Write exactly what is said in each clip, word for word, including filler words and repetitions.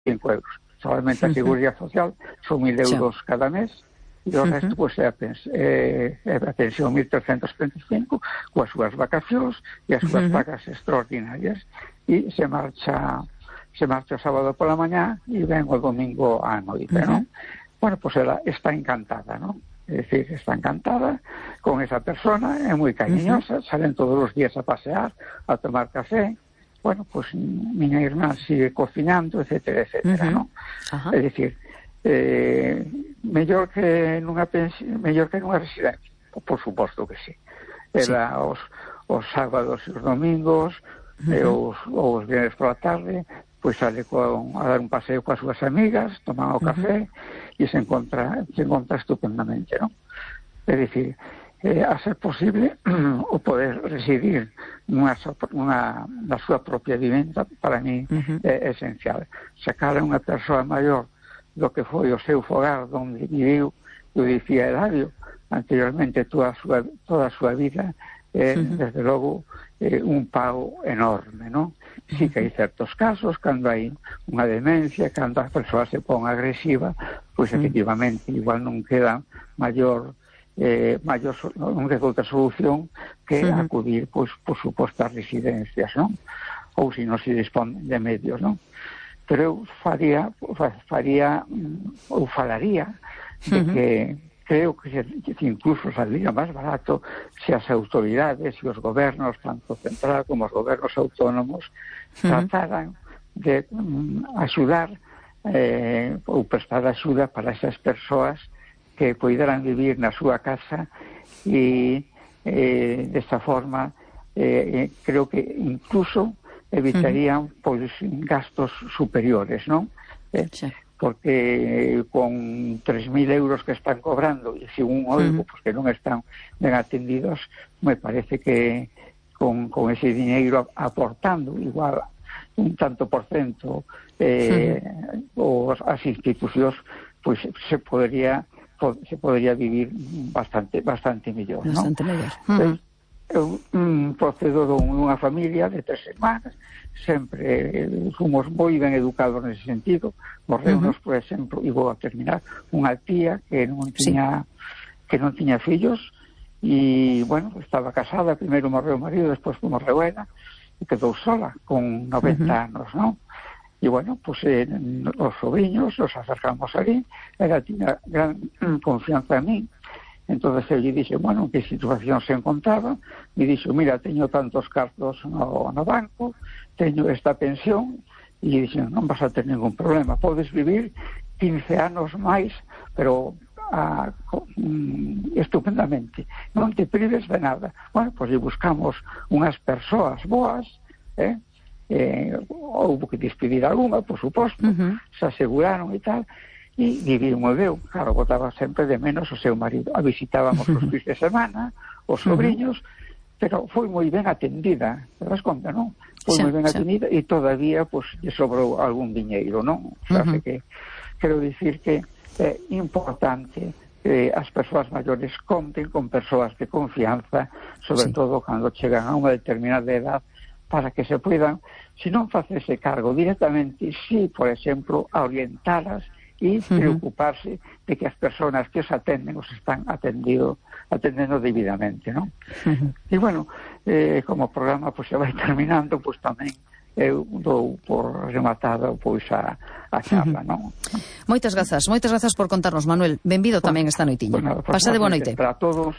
cinco euros. Solamente a Seguridade Social son mil euros sí. cada mes, e o resto, pois, é a, pens eh, a pensión mil trescentos treinta e cinco, coas súas vacacións e as súas uh -huh. pagas extraordinarias, e se marcha se marcha o sábado pola mañá e ven o domingo á noite, uh -huh. non? Bueno, pois ela está encantada, non? É dicir, está encantada con esa persona, é moi cariñosa, uh -huh. salen todos os días a pasear, a tomar café. Bueno, pois miña irmá sigue cocinando, etcétera, etcétera, uh -huh. non? Uh -huh. É dicir, eh, mellor que nunha pensión, mellor que nunha residencia, por suposto que sí. Era sí. os, os sábados e os domingos, uh -huh. e os, os viernes pola tarde, pois sale con, a dar un paseo coas súas amigas, tomar o café, uh -huh. e se encontra, se encontra estupendamente, non? É dicir, eh, a ser posible o poder residir nunha, nunha, na súa propia vivenda, para mí uh -huh. é esencial. Sacar a unha persoa maior do que foi o seu fogar onde viviu, eu dicía Eladio anteriormente, toda a súa, toda a súa vida, é, uh -huh. desde logo, é, un pago enorme, non? Sí que hai certos casos, cando hai unha demencia, cando a persoa se pon agresiva, pois efectivamente igual non queda maior eh, maior, non queda outra solución que uh -huh. acudir, pois, por suposto, ás residencias, non? Ou se non se dispón de medios, non? Pero eu faría, faría ou falaría de uh -huh. que creo que, se, que incluso saldría máis barato se as autoridades e os gobernos, tanto central como os gobernos autónomos, uh -huh. trataran de um, axudar eh, ou prestar axuda para esas persoas que poideran vivir na súa casa e eh, desta forma eh, creo que incluso evitarían uh -huh. pois gastos superiores, non? Eh, sí. Porque con tres mil euros que están cobrando e se un oigo, uh -huh. pues que non están ben atendidos, me parece que con, con ese dinheiro aportando igual un tanto por cento eh, uh -huh. os, as institucións, pois se podría se podría vivir bastante bastante mellor, non? Bastante mellor. Uh -huh. Eu um, procedo dunha familia de tres hermanas, sempre eh, fomos moi ben educados nese sentido. Morreunos, uh -huh. por exemplo, e vou a terminar, unha tía que non tiña sí. que non tiña fillos, e, bueno, estaba casada, primeiro morreu o marido, despois morreu ela, e quedou sola, con noventa uh -huh. anos, non? E, bueno, pues, eh, os sobriños os acercamos ali, ela tiña gran confianza en mí. Entonces eu lle dixe, bueno, que situación se encontraba, e dixo, mira, teño tantos cartos no, no banco, teño esta pensión, e lle dixe, non vas a ter ningún problema, podes vivir quince anos máis, pero ah, mm, estupendamente, non te prives de nada. Bueno, pois pues, buscamos unhas persoas boas, eh, eh, houve que despedir alguna, por suposto, uh -huh. se aseguraron e tal, e vivía moi ben. Claro, botaba sempre de menos o seu marido. A visitábamos os fins de semana, os sobriños, uh -huh. pero foi moi ben atendida, te das conta, non? Foi sí, moi ben sí. atendida e todavía, pues, lle sobrou algún diñeiro, non? O sea, uh -huh. que quero dicir que é importante que as persoas maiores conten con persoas de confianza, sobre sí. todo cando chegan a unha determinada edad, para que se puedan, se non facerse cargo directamente, si, por exemplo, a orientalas e preocuparse uh -huh. de que as persoas que os atenden os están atendido, atendendo debidamente, non? Uh -huh. E, bueno, eh, como o programa pues, se vai terminando, pues tamén eu dou por rematada pois a, a charla, uh -huh. non? Moitas grazas, moitas grazas por contarnos, Manuel. Benvido bueno, tamén esta noitiña. Bueno, pasa de boa noite. Para todos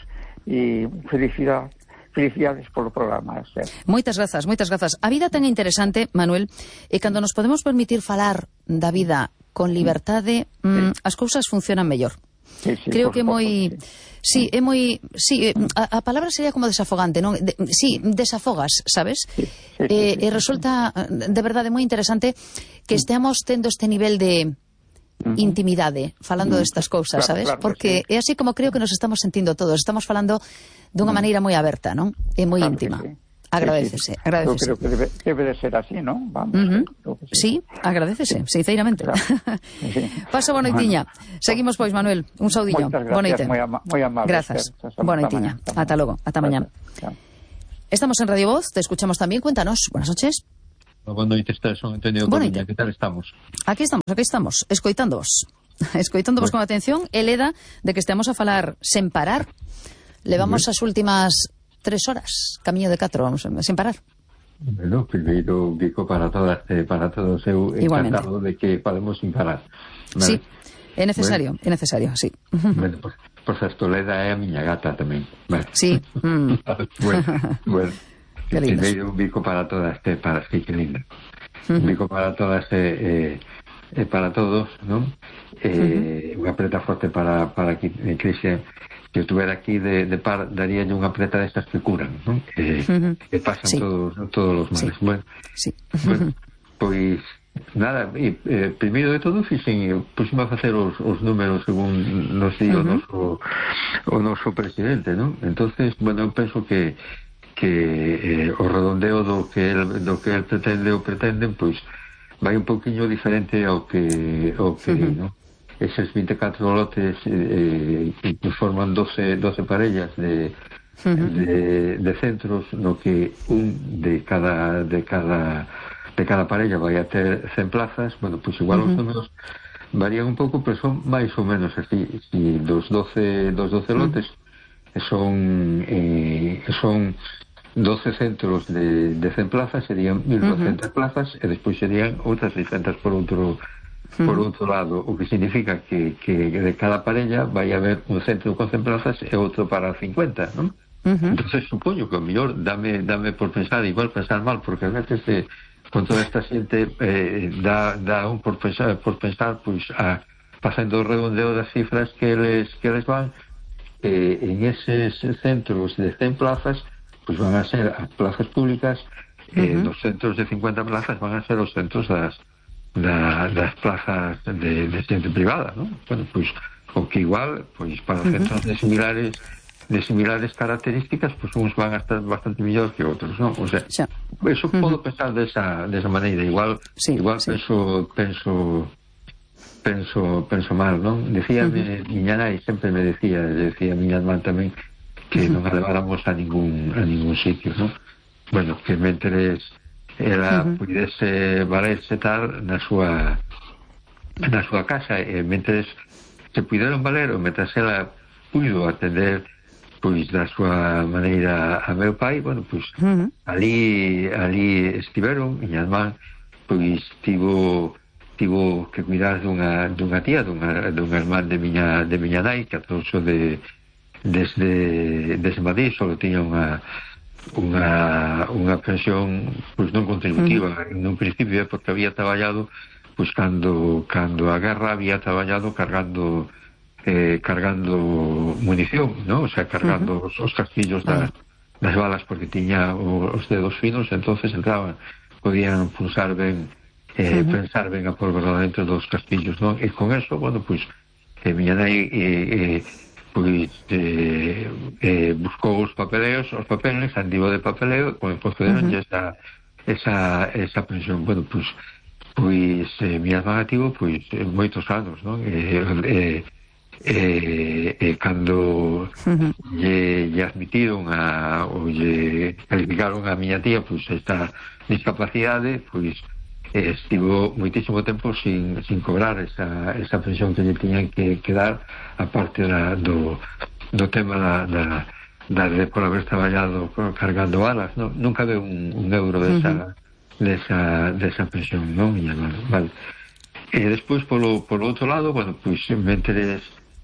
e felicidade. Felicidades polo programa. Ser. Moitas grazas, moitas grazas. A vida tan interesante, Manuel, e cando nos podemos permitir falar da vida con liberdade, sí. mmm, as cousas funcionan mellor. Sí, sí, creo que é moi... Sí. sí, é moi... Sí, a, a palabra sería como desafogante, non? De, sí, desafogas, sabes? Sí, sí, sí, eh, sí, e resulta, de verdade, moi interesante que esteamos tendo este nivel de intimidade falando destas cousas, claro, sabes? claro, porque sí. é así como creo que nos estamos sentindo todos. Estamos falando dunha maneira moi aberta, non? E moi claro íntima. Sí. Agradecese, sí, sí. agradecese. Eu creo que debe, debe de ser así, non? Vamos. Uh -huh. que sí. sí, agradecese, sí. sinceramente. Claro. Sí. Pasa boa noitiña. Bueno. Seguimos, pois, Manuel. Un saudiño. Boa noite. Moi ama amable. Grazas. Boa noitiña. Ata logo. Ata mañá. Estamos en Radio Voz. Te escuchamos también. Cuéntanos. Buenas noches. Boa noite, Stelson, Antonio Coruña, que tal estamos? Aquí estamos, aquí estamos, escoitándovos. Escoitándovos con atención. E leda de que estemos a falar sen parar. Levamos as últimas tres horas, camiño de catro, vamos, sen parar. Bueno, primeiro bico para todas, eh, para todos, eu encantado de que falemos sin parar. Sí, Vale. é necesario, bueno. é necesario, sí. Bueno, por, por certo, Leda é a miña gata tamén. Vale. Sí. Mm. bueno, bueno. Primeiro un bico para todas, eh, para sí, que linda. Uh -huh. Un bico para todas e eh, eh, para todos, non? Eh, uh -huh. Unha preta forte para, para que eh, Cristian, que eu tuvera aquí de, de par, daríalle unha preta destas que curan, non? Que, uh -huh. que pasan sí. todos, todos os males. Sí. Bueno, sí. bueno, pois nada, e, eh, primeiro de todo fixen, puxime a facer os, os números según nos di uh -huh. o noso o noso presidente, non? Entonces, bueno, eu penso que que eh, o redondeo do que el, do que el pretende ou pretenden, pois vai un pouquiño diferente ao que ao que uh -huh. no? Eses vinte e catro lotes eh, que forman doce, doce parellas de, uh -huh. de de centros, no que un de cada de cada de cada parella vai a ter cen plazas. Bueno, pois igual uh -huh. os números varían un pouco, pero son máis ou menos así. Si dos doce dos doce lotes uh -huh. son eh, son doce centros de, de cen plazas, serían mil doscientas uh -huh. plazas, e despois serían outras seiscentas por outro uh-huh. por outro lado, o que significa que, que de cada parella vai haber un centro con cen plazas e outro para cincuenta, non? Uh-huh. Entonces supoño que o mellor dame, dame por pensar, igual pensar mal, porque a veces de, con toda esta xente eh, dá, dá un por pensar, por pensar pois a, pasando o redondeo das cifras que les, que les van eh, en eses centros de cen plazas, pois van a ser as plazas públicas, eh, uh-huh. dos centros de cincuenta plazas van a ser os centros das, da, das plazas de, de xente privada, non? Bueno, pois, o que igual, pois, para uh-huh. centros de similares de similares características, pois uns van a estar bastante mellor que outros, non? O sea, xa. Eso uh-huh. podo pensar desa, desa maneira, igual, sí, igual sí. penso, penso, penso, penso mal, non? Decíame, uh-huh. miña nai sempre me decía, decía miña irmán tamén, que non a leváramos a ningún a ningún sitio, non? Bueno, que mentres ela uh -huh. pudese valerse tal na súa na súa casa, e mentres se puderon valer, ou mentres ela puido atender pois da súa maneira a meu pai, bueno, pois uh -huh. ali ali estiveron, miña irmán pois tivo tivo que cuidar dunha dunha tía, dunha dunha irmán de miña de miña nai, que atouso de desde desde Madrid, só tiña unha unha unha pensión pois non contributiva uh -huh. nun principio, porque había traballado pois cando cando a guerra había traballado cargando eh, cargando munición, ¿no? O sea, cargando uh -huh. os, os castillos das, uh -huh. das balas, porque tiña os dedos finos, entonces entraban, podían pulsar ben eh, uh -huh. pensar ben a pólvora dentro dos castillos, ¿no? E con eso, bueno, pois eh, miña nai eh, eh, pois eh, eh, buscou os papeleos, os papeles, andivo de papeleo, pois concederon uh -huh. esa, esa, esa pensión. Bueno, pois pois eh, mi irmán ativo pois eh, moitos anos, non? E eh, eh, eh, cando uh -huh. lle, lle admitiron a, ou lle calificaron a miña tía pois esta discapacidade, pois eh, estivo moitísimo tempo sin, sin cobrar esa, esa pensión que lle tiñan que, que dar, aparte da, do, do tema da, da, da de por haber traballado cargando balas, ¿no? Nunca ve un, un euro desa, uh -huh. desa, desa pensión, non? Vale. E despois, polo, polo outro lado, bueno, pois, mentres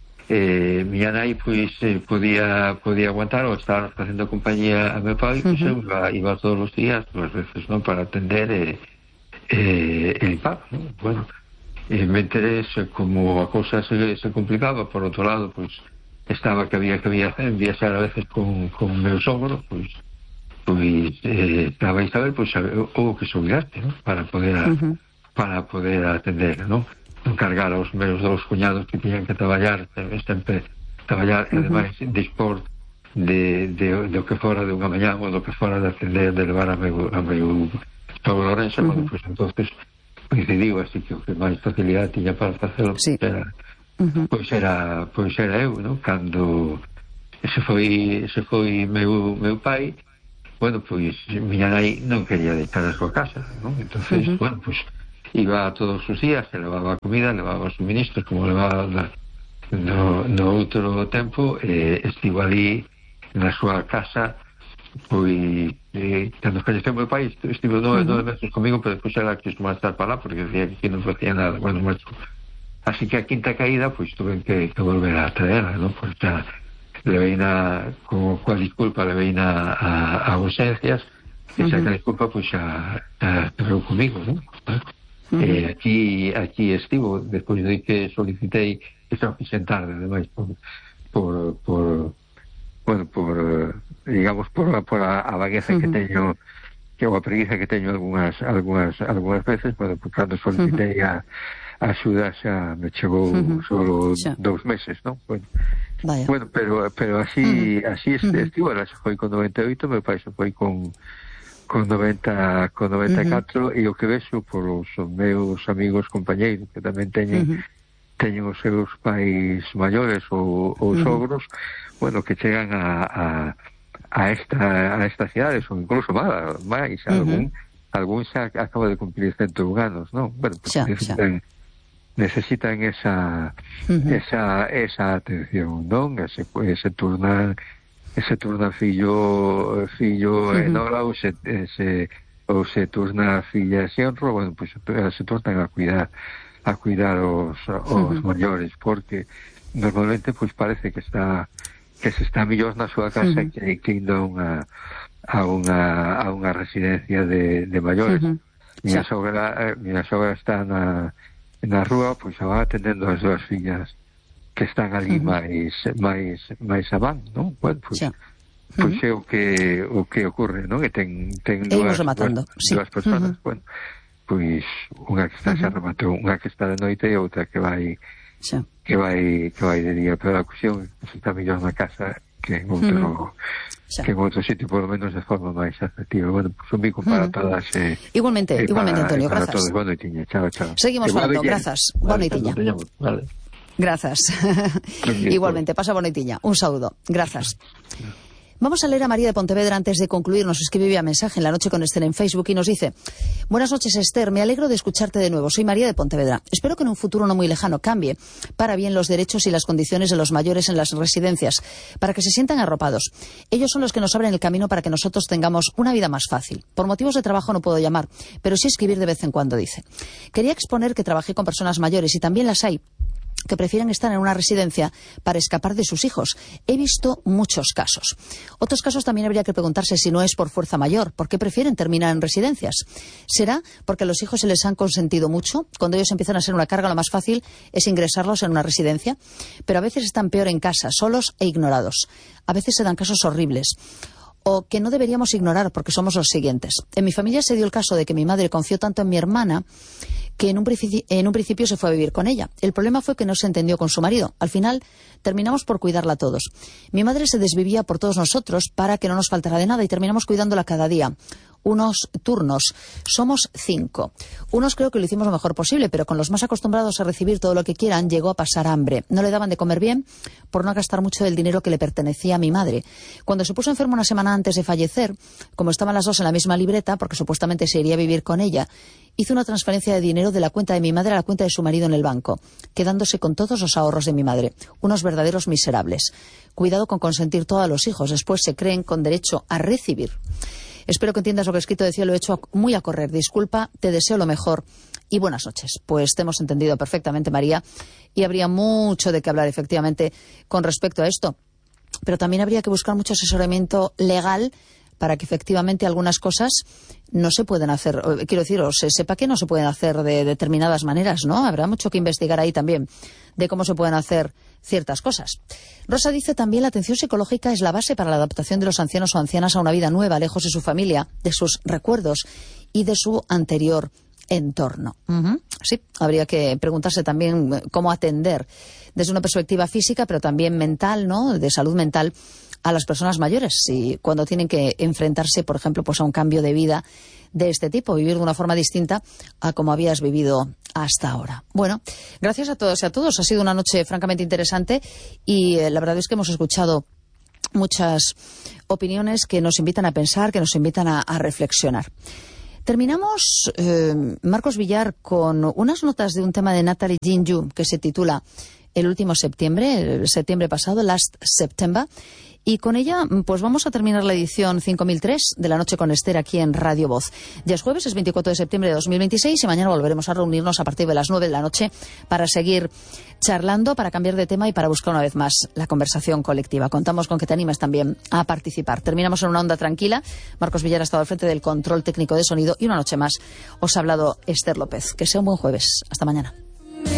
eh, miña nai, pois, eh, podía, podía aguantar ou estar facendo compañía a meu pai, pois, uh -huh. eu iba, iba todos os días, duas veces, non? Para atender e eh, Eh, el paro, ¿no? Bueno, eh, mentres como a cousa se, se complicaba, por outro lado, pues estaba que había que viaxar a veces con, con meu sogro, pues pues eh, estaba Isabel, pues houve que xubilarse, ¿no? Para poder a, uh -huh. para poder atender, ¿no? Encargar aos meus dous cuñados que tiñan que traballar, sempre traballar, uh -huh. e ademais dispor de, de, de o que fora de unha mañá ou do que fora de atender, de levar a meu, a meu sobre Lorenzo, uh -huh. bueno, pues entonces coincidiu, así que o que máis facilidade tiña para facelo sí. era, uh -huh. pois era pois era eu, ¿no? Cando se foi se foi meu, meu pai bueno, pois miña nai non quería deixar a súa casa, non? Entonces, uh-huh. bueno, pois iba todos os días, se levaba comida, levaba suministros, como levaba na, no, no outro tempo, eh, estivo ali na súa casa, pois eh, cando falleceu meu pai estivo nove, uh-huh. nove meses comigo, pero depois era que máis estar para lá porque decía que non facía nada, bueno, macho. Así que a quinta caída pois tuve que, que volver a traerla, non? Pois xa levei na, como coa disculpa levei na a, a urgencias, e xa uh-huh. que a disculpa pois xa, xa treu comigo, non? Uh-huh. Eh, aquí aquí estivo despois de que solicitei, eso fixen tarde ademais por por, por bueno, por digamos por, por a, a vagueza uh-huh. que teño, que a preguiza que teño algunhas algunhas algunhas veces, bueno, por cando solicitei uh-huh. a a axuda xa me chegou uh-huh. solo xa. dous meses, non? Bueno, Vaya. bueno pero pero así uh-huh. así este, uh-huh. estivo, ela se foi con noventa e oito, meu pai se foi con con noventa, con noventa e catro, uh-huh. e o que vexo por os meus amigos compañeiros que tamén teñen uh-huh. teñen os seus pais maiores ou, ou uh-huh. sogros, bueno, que chegan a, a, a esta a estas cidades, ou incluso máis, máis uh-huh. algún algún xa acaba de cumplir ciento un anos, non? Bueno, pues xa, necesitan xa. necesitan esa uh-huh. esa esa atención, non? Ese ese turnan ese turna fillo fillo uh-huh. enola ou se, se ou se turna filla xenro, bueno, pois pues, se turnan a cuidar a cuidar os, os uh-huh. maiores, porque normalmente pois pues, parece que está que se está mellor na súa casa uh-huh. que, que indo a unha a unha a unha residencia de, de maiores. Uh-huh. Miña sí. sogra eh, miña sogra está na na rúa, pois pues, va atendendo as dúas fillas que están ali uh-huh. máis máis máis avan, non? Bueno, pois pues, uh-huh. pois é o que o que ocorre, non? Que ten ten dúas, dúas, sí. dúas persoas, uh-huh. bueno, pois unha que está uh-huh. xa rematou, unha que está de noite e outra que vai sí. que vai que vai de día, pero a cuestión é que está mellor na casa que en outro uh-huh. que en outro sitio, por lo menos de forma máis afectiva. Bueno, pues un bico para uh-huh. todas. Eh, igualmente, eh, igualmente, para, Antonio, para grazas. Todos. Boa noitiña, chao, chao. Seguimos falando, grazas. Boa noitiña. Vale. Grazas. Igualmente, pasa boa noitiña. Un saúdo. Grazas. Vamos a leer a María de Pontevedra antes de concluir. Nos escribe vía mensaje en La Noche con Esther en Facebook y nos dice: buenas noches, Esther, me alegro de escucharte de nuevo. Soy María de Pontevedra. Espero que en un futuro no muy lejano cambie para bien los derechos y las condiciones de los mayores en las residencias, para que se sientan arropados. Ellos son los que nos abren el camino para que nosotros tengamos una vida más fácil. Por motivos de trabajo no puedo llamar, pero sí escribir de vez en cuando, dice. Quería exponer que trabajé con personas mayores y también las hay que prefieren estar en una residencia para escapar de sus hijos. He visto muchos casos. Otros casos también habría que preguntarse si no es por fuerza mayor. ¿Por qué prefieren terminar en residencias? ¿Será porque a los hijos se les han consentido mucho? Cuando ellos empiezan a ser una carga, lo más fácil es ingresarlos en una residencia. Pero a veces están peor en casa, solos e ignorados. A veces se dan casos horribles. O que no deberíamos ignorar porque somos los siguientes. En mi familia se dio el caso de que mi madre confió tanto en mi hermana que en un, en un principio se fue a vivir con ella. El problema fue que no se entendió con su marido. Al final terminamos por cuidarla todos. Mi madre se desvivía por todos nosotros para que no nos faltara de nada y terminamos cuidándola cada día. Unos turnos. Somos cinco. Unos creo que lo hicimos lo mejor posible, pero con los más acostumbrados a recibir todo lo que quieran, llegó a pasar hambre. No le daban de comer bien por no gastar mucho del dinero que le pertenecía a mi madre. Cuando se puso enferma una semana antes de fallecer, como estaban las dos en la misma libreta, porque supuestamente se iría a vivir con ella, hizo una transferencia de dinero de la cuenta de mi madre a la cuenta de su marido en el banco, quedándose con todos los ahorros de mi madre. Unos verdaderos miserables. Cuidado con consentir todo a los hijos, después se creen con derecho a recibir. Espero que entiendas lo que he escrito de cielo, he hecho muy a correr. Disculpa, te deseo lo mejor y buenas noches. Pues te hemos entendido perfectamente, María, y habría mucho de qué hablar, efectivamente, con respecto a esto. Pero también habría que buscar mucho asesoramiento legal para que efectivamente algunas cosas no se pueden hacer, quiero decir, o se sepa que no se pueden hacer de determinadas maneras, ¿no? Habrá mucho que investigar ahí también de cómo se pueden hacer ciertas cosas. Rosa dice también: la atención psicológica es la base para la adaptación de los ancianos o ancianas a una vida nueva, lejos de su familia, de sus recuerdos y de su anterior entorno. Uh-huh. Sí, habría que preguntarse también cómo atender desde una perspectiva física, pero también mental, ¿no? De salud mental, a las personas mayores, y cuando tienen que enfrentarse, por ejemplo, pues a un cambio de vida de este tipo, vivir de una forma distinta a como habías vivido hasta ahora. Bueno, gracias a todos y a todos. Ha sido una noche francamente interesante y eh, la verdad es que hemos escuchado muchas opiniones que nos invitan a pensar, que nos invitan a, a reflexionar. Terminamos, eh, Marcos Villar, con unas notas de un tema de Natalie Ginyu que se titula El último septiembre, el septiembre pasado, Last September. Y con ella, pues vamos a terminar la edición cinco mil tres de La Noche con Esther aquí en Radio Voz. Ya es jueves, es veinticuatro de septiembre de dos mil veintiséis y mañana volveremos a reunirnos a partir de las nueve de la noche para seguir charlando, para cambiar de tema y para buscar una vez más la conversación colectiva. Contamos con que te animes también a participar. Terminamos en una onda tranquila. Marcos Villar ha estado al frente del control técnico de sonido y una noche más os ha hablado Esther López. Que sea un buen jueves. Hasta mañana.